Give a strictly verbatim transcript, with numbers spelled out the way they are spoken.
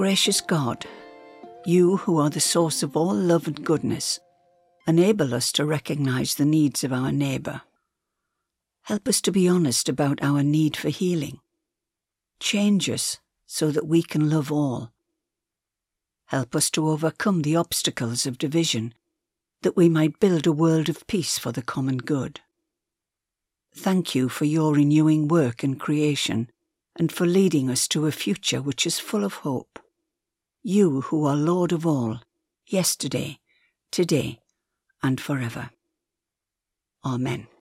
Gracious God, you who are the source of all love and goodness, enable us to recognize the needs of our neighbour. Help us to be honest about our need for healing. Change us so that we can love all. Help us to overcome the obstacles of division, that we might build a world of peace for the common good. Thank you for your renewing work in creation and for leading us to a future which is full of hope. You who are Lord of all, yesterday, today, and forever. Amen.